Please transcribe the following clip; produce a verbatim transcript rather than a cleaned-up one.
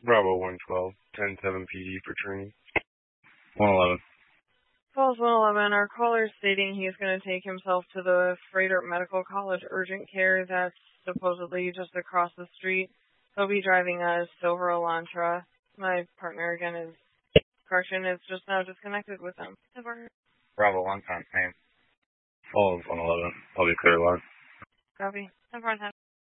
Bravo one twelve, ten seven P D for training. one eleven. Falls one eleven, our caller is stating he's going to take himself to the Frederick Medical College urgent care that's supposedly just across the street. He'll be driving a silver Elantra. My partner, again, is correction, is just now disconnected with them. Bravo one time, name. Falls one eleven, I'll be clear line. Copy. Have a